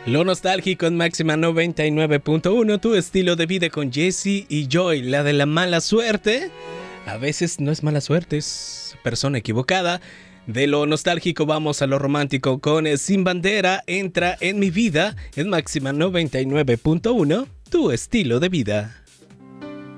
Lo nostálgico en Máxima 99.1, tu estilo de vida con Jesse y Joy, la de la mala suerte. A veces no es mala suerte, es persona equivocada. De lo nostálgico vamos a lo romántico con Sin Bandera, entra en mi vida en Máxima 99.1, tu estilo de vida.